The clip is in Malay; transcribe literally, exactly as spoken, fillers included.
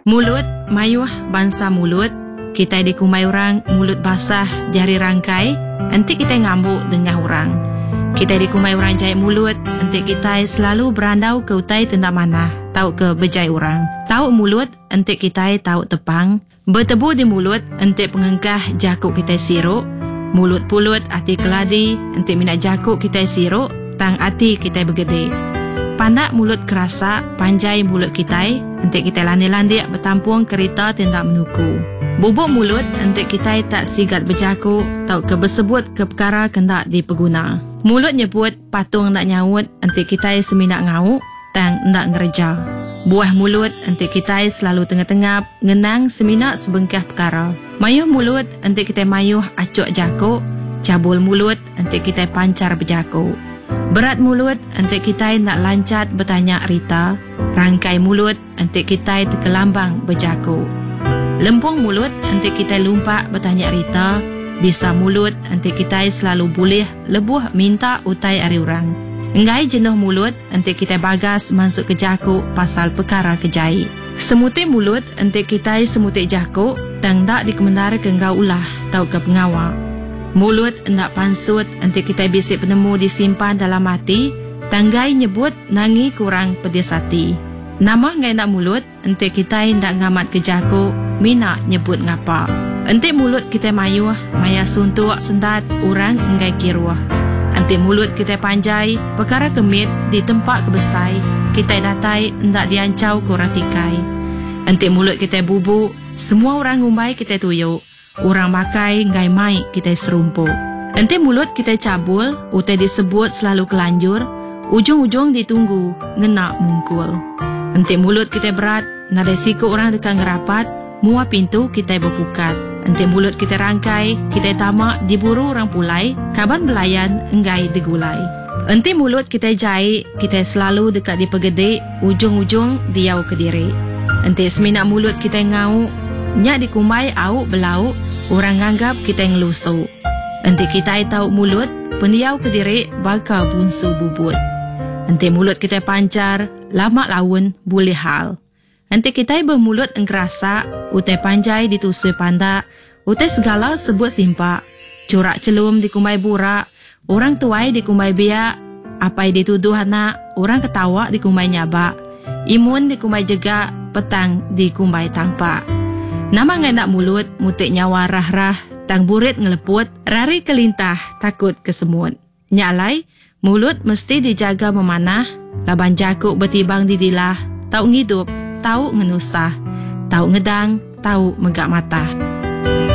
Mulut mayuh bangsa mulut. Kita dikumai orang mulut basah jari rangkai, nanti kita ngambuk dengan orang. Kita dikumai orang jahit mulut, nanti kita selalu berandau ke utai tenda mana, tahu ke bejai orang. Tahu mulut, nanti kita tahu tepang. Bertebu di mulut, nanti pengengkah jakuk kita siruk. Mulut pulut, hati keladi, nanti minat jakuk kita siruk, tang hati kita bergede. Pandak mulut kerasa, panjai mulut kita, nanti kita landi-landi bertampung kereta tenda menuku. Bubuk mulut, nanti kita tak sigat berjakuk, tahu ke bersebut ke perkara kendak dipeguna. Mulut nyebut patung nak nyaut, nanti kita seminat ngauk, tang nak ngereja. Buah mulut, nanti kita selalu tengah-tengah ngenang seminat sebengkah perkara. Mayuh mulut, nanti kita mayuh acuk jakuk. Cabul mulut, nanti kita pancar berjakuk. Berat mulut, nanti kita nak lancat bertanya Rita. Rangkai mulut, nanti kita terkelambang berjakuk. Lempung mulut, nanti kita lumpak bertanya Rita. Bisa mulut, nanti kita selalu boleh lebuh minta utai ari orang. Enggai jenuh mulut, nanti kita bagas masuk ke jakuk pasal perkara kejai. Semutik mulut, nanti kita semutik jakuk, tang tak dikemendara ke engkau ulah, tahu ke pengawal. Mulut hendak pansut, nanti kita bisik penemu disimpan dalam hati, tanggai nyebut nangi kurang pedes hati. Nama ngai nak mulut, nanti kita hendak ngamat ke jakuk, mina nyebut ngapa. Nanti mulut kita mayuh, maya suntuk sendat orang enggai kiruah. Nanti mulut kita panjai, perkara kemit di tempat kebesai, kita datai hendak diancau kurang tikai. Nanti mulut kita bubuk, semua orang ngumbai kita tuyuk. Orang makai ngai mai kita serumpuk. Nanti mulut kita cabul, utai disebut selalu kelanjur, ujung-ujung ditunggu, ngena mungkul. Nanti mulut kita berat, nada siku orang dekat ngerapat, mua pintu kita berpukat. Nanti mulut kita rangkai, kita tamak diburu orang pulai, kaban belayan enggai digulai. Nanti mulut kita jahit, kita selalu dekat di pegede, ujung-ujung diau ke diri. Nanti seminat mulut kita ngau, nyak dikumai au belau, orang nganggap kita ngelusuk. Nanti kita tahu mulut, pendiau ke diri bakal bunsu bubut. Nanti mulut kita pancar, lama lawan boleh hal. Nanti kita bermulut engkerasa, utai panjai ditusui pandak, utai segala sebut simpak. Curak celum dikumai burak, orang tuai dikumai biak, apai dituduh anak, orang ketawa dikumai nyabak, imun dikumai jegak, petang dikumai tampak. Nama ngai nak mulut, mutik nyawa rah-rah, tang burit ngeleput, rari kelintah, takut kesemut. Nyalai, mulut mesti dijaga memanah, laban jakuk bertibang di dilah, tau ngidup, tahu ngenusah, tahu ngedang, tahu megak mata.